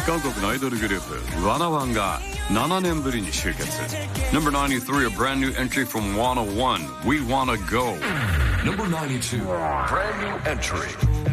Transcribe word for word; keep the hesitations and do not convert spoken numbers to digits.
韓国のアイドルグループワナワンがななねんぶりに集結。 Number ninety-three, a brand new entry from Wanna One, We Wanna Go. Number ninety-two, brand new entry